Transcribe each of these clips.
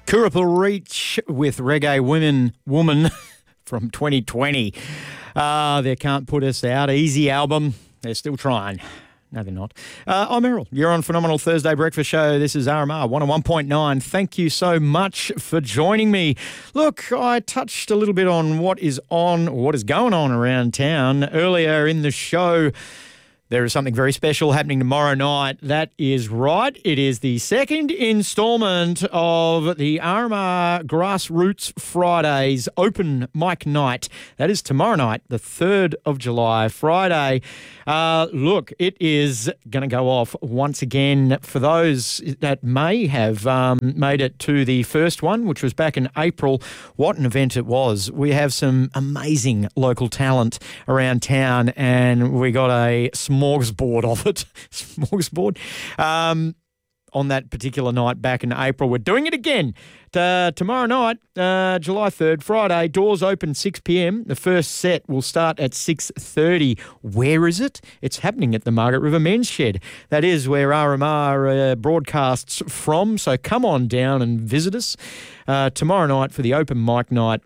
Kurrapul Reach with Reggae Woman from 2020. They can't put us out. Easy album. They're still trying. No, they're not. I'm Errol. You're on Phenomenal Thursday Breakfast Show. This is RMR 101.9. Thank you so much for joining me. Look, I touched a little bit on what is going on around town earlier in the show. There is something very special happening tomorrow night. That is right. It is the second instalment of the RMR Grassroots Fridays Open Mic Night. That is tomorrow night, the 3rd of July, Friday. Look, it is going to go off once again for those that may have made it to the first one, which was back in April. What an event it was. We have some amazing local talent around town, and we got a smorgasbord of it. Smorgasbord. On that particular night back in April. We're doing it again tomorrow night, July 3rd, Friday. Doors open 6 p.m. The first set will start at 6:30. Where is it? It's happening at the Margaret River Men's Shed. That is where RMR broadcasts from. So come on down and visit us tomorrow night for the open mic night.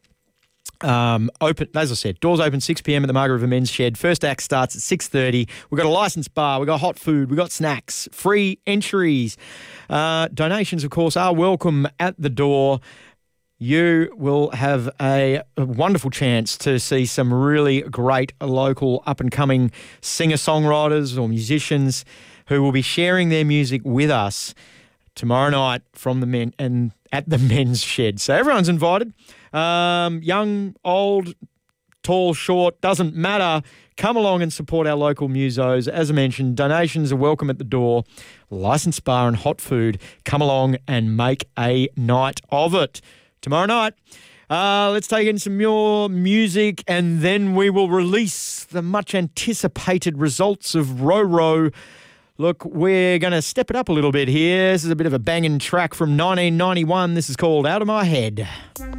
Open, as I said, doors open 6 p.m. at the Margaret River Men's Shed. First act starts at 6:30. We've got a licensed bar. We've got hot food. We've got snacks. Free entries. Donations, of course, are welcome at the door. You will have a wonderful chance to see some really great local up-and-coming singer-songwriters or musicians who will be sharing their music with us tomorrow night from the men and at the Men's Shed. So everyone's invited. Young, old, tall, short, doesn't matter. Come along and support our local musos. As I mentioned, donations are welcome at the door. Licensed bar and hot food. Come along and make a night of it. Tomorrow night, let's take in some more music, and then we will release the much anticipated results of Row. Look, we're going to step it up a little bit here. This is a bit of a banging track from 1991. This is called Out of My Head.